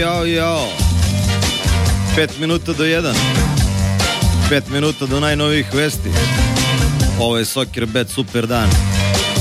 jao. 5 minuta do 1. 5 minuta do najnovijih vesti. Ovo je Soccer Bet super dan.